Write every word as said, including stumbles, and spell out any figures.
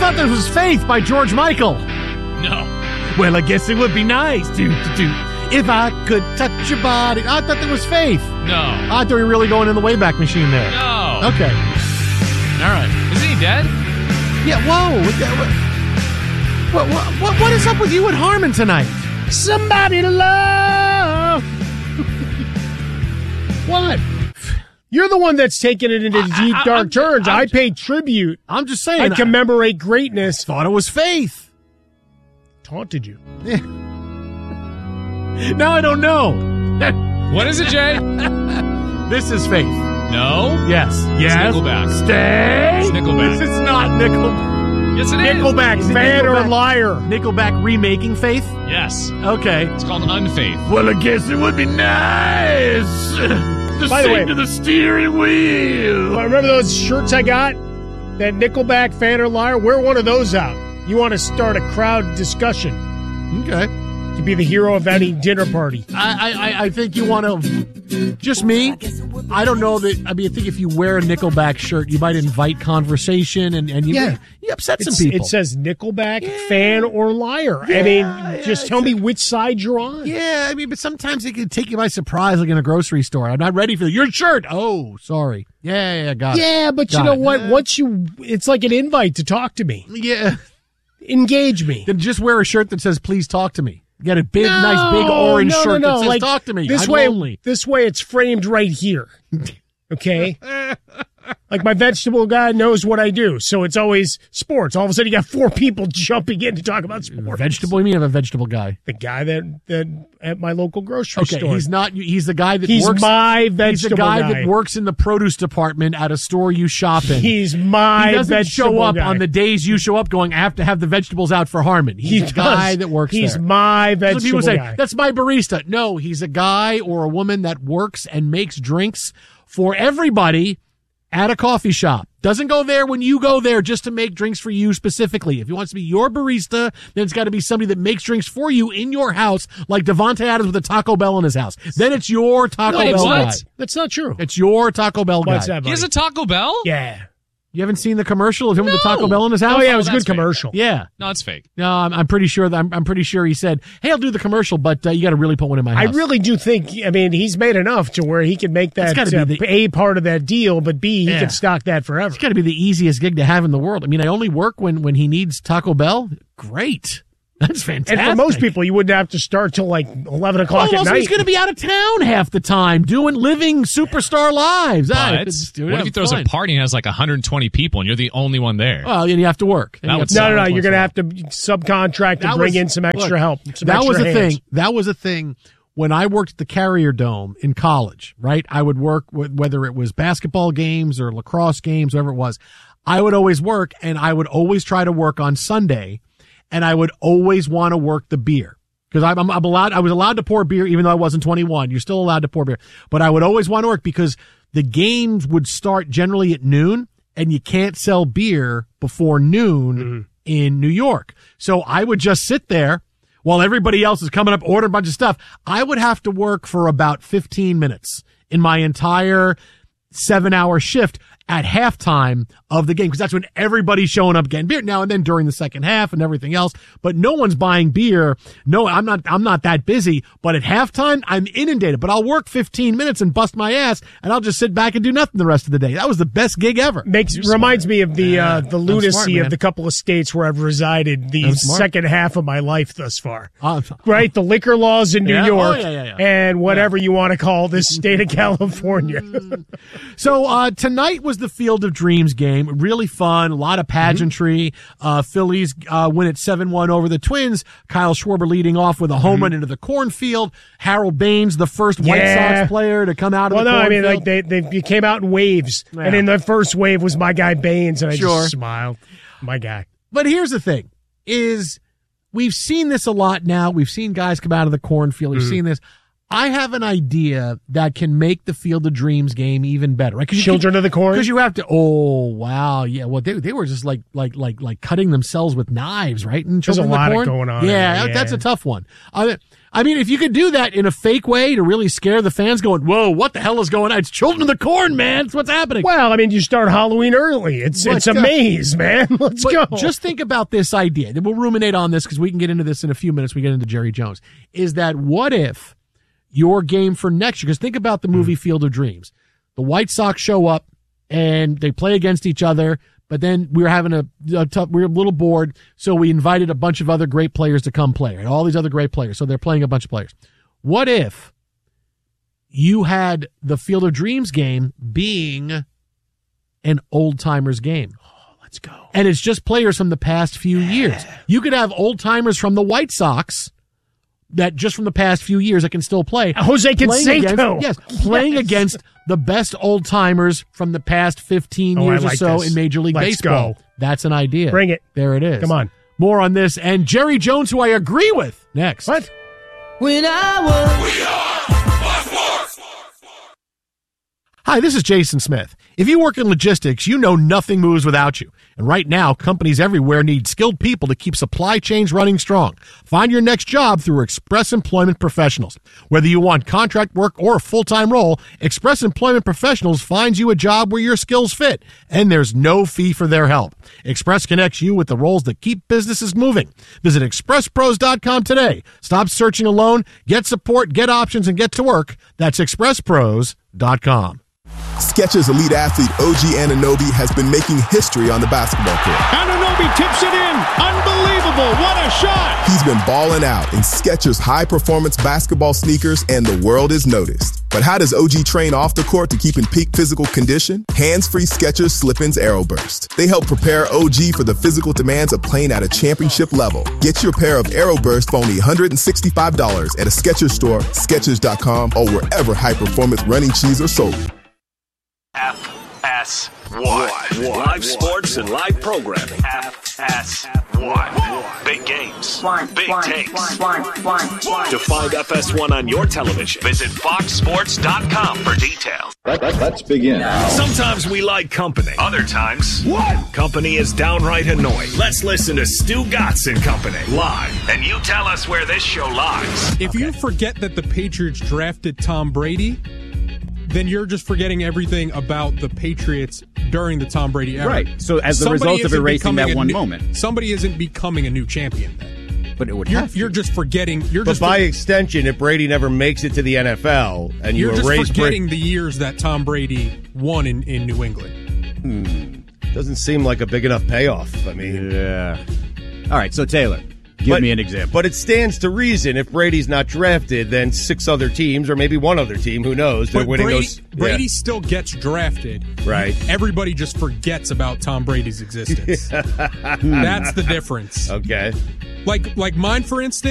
thought this was Faith by George Michael. No. Well, I guess it would be nice to, to, to if I could touch your body. I thought that was Faith. No. I thought we were really going in the Wayback Machine there. No. Okay. All right. Isn't he dead? Yeah, whoa. What, what, what, what is up with you and Harmon tonight? Somebody to love. What? You're the one that's taking it into deep, I, I, dark I'm, turns. I'm, I pay tribute. I'm just saying. I commemorate greatness. Thought it was Faith. Taunted you. Yeah. Now I don't know. What is it, Jay? This is Faith. No. Yes. Yes. It's Nickelback. Stay. It's Nickelback. This is not Nickelback. Yes, it is. Nickelback, Is it fan Nickelback? or liar? Nickelback remaking Faith? Yes. Okay. It's called Unfaith. Well, I guess it would be nice to By the sing way- to the steering wheel. I remember those shirts I got? That Nickelback, fan or liar? Wear one of those out. You want to start a crowd discussion Okay. to be the hero of any dinner party. I, I, I think you want to, just me, I don't know that, I mean, I think if you wear a Nickelback shirt, you might invite conversation and, and you, Yeah. you upset some It's- people. It says Nickelback, fan or liar. I mean, Yeah, just yeah, tell me which side you're on. Yeah, I mean, but sometimes it can take you by surprise, like in a grocery store. I'm not ready for your shirt. Oh, sorry. Yeah, yeah, got it. Yeah, but you Got know it. what? Once you, it's like an invite to talk to me. Yeah. Engage me. Then just wear a shirt that says, please talk to me. You got a big, No, nice, big orange no, shirt no, no. that says, Like, talk to me. This I'm way, lonely. this way, it's framed right here. Okay. Like my vegetable guy knows what I do, so it's always sports. All of a sudden, you got four people jumping in to talk about sports. Vegetable? You mean you have a vegetable guy? The guy that that at my local grocery Okay, store. he's not. He's the guy that He's works. my He's the vegetable guy, guy. that works in the produce department at a store you shop in. He's my he doesn't vegetable show up guy. on the days you show up going, I have to have the vegetables out for Harmon. He's He a does. guy that works He's there. my That's what people vegetable say. guy. That's my barista. No, he's a guy or a woman that works and makes drinks for everybody at a coffee shop. Doesn't go there when you go there just to make drinks for you specifically. If he wants to be your barista, then it's got to be somebody that makes drinks for you in your house, like Devontae Adams with a Taco Bell in his house. Then it's your Taco No, it's Bell not. guy. That's not true. It's your Taco Bell guy. What's that, He buddy? has a Taco Bell? Yeah. You haven't seen the commercial of him with the Taco No. Bell in his house? Oh yeah, it was a that's good fake. commercial. Yeah. No, it's fake. No, I'm, I'm pretty sure that I'm, I'm pretty sure he said, "Hey, I'll do the commercial, but uh, you got to really put one in my I house." really do think. I mean, he's made enough to where he can make that That's gotta uh, be the- a part of that deal, but B, he Yeah. can stock that forever. It's got to be the easiest gig to have in the world. I mean, I only work when when he needs Taco Bell. Great, that's fantastic. And for most people, you wouldn't have to start till like eleven o'clock oh, at also night. he's going to be out of town half the time doing living superstar lives. Ah, But it's- dude, what if have he throws fun. a party and has like one hundred twenty people and you're the only one there? Well, then you have to work. Then That you would have to no, suck. no, no. work You're once going in to a have to subcontract and That bring was- in some extra look, help. Some that extra was a hands. thing. That was a thing when I worked at the Carrier Dome in college, right? I would work with, whether it was basketball games or lacrosse games, whatever it was. I would always work, and I would always try to work on Sunday, and I would always want to work the beer. Because I'm, I'm, I'm allowed, I was allowed to pour beer even though I wasn't twenty-one. You're still allowed to pour beer. But I would always want to work because the games would start generally at noon, and you can't sell beer before noon Mm-hmm. in New York. So I would just sit there while everybody else is coming up, ordering a bunch of stuff. I would have to work for about fifteen minutes in my entire seven hour shift at halftime of the game, because that's when everybody's showing up getting beer now and then during the second half and everything else. But no one's buying beer. No, I'm not, I'm not that busy, but at halftime I'm inundated, but I'll work fifteen minutes and bust my ass and I'll just sit back and do nothing the rest of the day. That was the best gig ever. Makes reminds me of the uh, the I'm lunacy smart, man. of the couple of states where I've resided the I'm smart. second half of my life thus far. Uh, Right, the liquor laws in New Yeah? York, Oh, yeah, yeah, yeah. and whatever you want to call this state of California. So uh, tonight was the Field of Dreams game. Really fun. A lot of pageantry. Uh, Phillies uh, win at seven one over the Twins. Kyle Schwarber leading off with a home run into the cornfield. Harold Baines, the first White Yeah. Sox player to come out of Well, the no, I cornfield. mean, like they they you came out in waves, Yeah. and in the first wave was my guy Baines, and I Sure. just smiled. My guy. But here's the thing: is we've seen this a lot now. We've seen guys come out of the cornfield. We've seen this. I have an idea that can make the Field of Dreams game even better. Right? Children of the Corn? Because you have to. Oh wow, yeah. Well, they they were just like like like like cutting themselves with knives, right? And There's Children a of the lot of Corn? going on Yeah, in there, that's yeah. a tough one. I I mean, if you could do that in a fake way to really scare the fans going, whoa, what the hell is going on? It's Children of the Corn, man. It's what's happening. Well, I mean, you start Halloween early. It's But, it's a uh, maze, man. Let's But go. just think about this idea. Then we'll ruminate on this because we can get into this in a few minutes. We get into Jerry Jones. Is that what if your game for next year? Because think about the movie Field of Dreams. The White Sox show up and they play against each other. But then we were having a, a tough, we were a little bored, so we invited a bunch of other great players to come play, right? All these other great players. So they're playing a bunch of players. What if you had the Field of Dreams game being an old timers game? Oh, let's go. And it's just players from the past few yeah. years. You could have old timers from the White Sox that just from the past few years that can still play. Jose Canseco. Yes, playing yes. against the best old timers from the past fifteen oh, years like or so this. in Major League Let's Baseball. Go. That's an idea. Bring it. There it is. Come on. More on this and Jerry Jones, who I agree with, next. What? When I was... We are Fox Sports. Hi, this is Jason Smith. If you work in logistics, you know nothing moves without you. And right now, companies everywhere need skilled people to keep supply chains running strong. Find your next job through Express Employment Professionals. Whether you want contract work or a full-time role, Express Employment Professionals finds you a job where your skills fit, and there's no fee for their help. Express connects you with the roles that keep businesses moving. Visit express pros dot com today. Stop searching alone, get support, get options, and get to work. That's express pros dot com. Skechers elite athlete O G Anunoby has been making history on the basketball court. Anunoby tips it in. Unbelievable. What a shot. He's been balling out in Skechers high-performance basketball sneakers, and the world is noticed. But how does O G train off the court to keep in peak physical condition? Hands-free Skechers Slip-ins Aeroburst. They help prepare O G for the physical demands of playing at a championship level. Get your pair of Aeroburst for only one hundred sixty-five dollars at a Skechers store, Skechers dot com, or wherever high-performance running shoes are sold. F S one. Live sports and live programming. F S one. Big games. Big takes. To find F S one on your television, visit fox sports dot com for details. Let, let, let's begin. Sometimes we like company. Other times, what? Company is downright annoying. Let's listen to Stu Gatz and Company live. And you tell us where this show lies. If okay. you forget that the Patriots drafted Tom Brady, then you're just forgetting everything about the Patriots during the Tom Brady era. Right. So as the somebody result of erasing that one new, moment. Somebody isn't becoming a new champion then. But it would you're, have to. You're just forgetting. You're but just by for, extension, if Brady never makes it to the N F L and you you're erase just forgetting Brady, the years that Tom Brady won in, in New England. Hmm. Doesn't seem like a big enough payoff. I mean. Yeah. All right, so Taylor. Give but, me an example. But it stands to reason if Brady's not drafted, then six other teams, or maybe one other team, who knows, they're but winning Brady, those. Brady yeah. still gets drafted. Right. Everybody just forgets about Tom Brady's existence. That's the difference. Okay. Like, like mine, for instance.